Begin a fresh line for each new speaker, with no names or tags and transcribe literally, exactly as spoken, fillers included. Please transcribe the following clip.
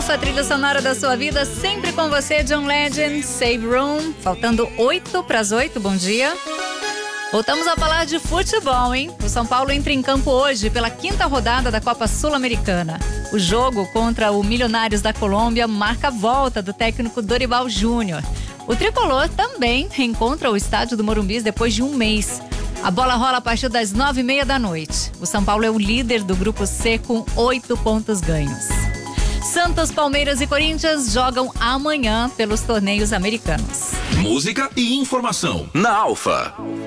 Alfa, trilha sonora da sua vida, sempre com você, John Legend, Save Room. Faltando oito para as oito, bom dia. Voltamos a falar de futebol, hein? O São Paulo entra em campo hoje pela quinta rodada da Copa Sul-Americana. O jogo contra o Milionários da Colômbia marca a volta do técnico Dorival Júnior. O tricolor também reencontra o estádio do Morumbi depois de um mês. A bola rola a partir das nove e meia da noite. O São Paulo é o líder do Grupo C com oito pontos ganhos. Santos, Palmeiras e Corinthians jogam amanhã pelos torneios americanos.
Música e informação na Alfa.